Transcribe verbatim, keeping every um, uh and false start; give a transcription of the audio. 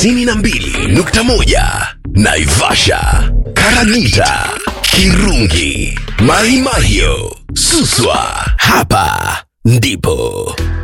tisini na mbili nukta moja Naivasha, Karagita, Kirungi, Mai Mahiu, Suswa. Hapa ndipo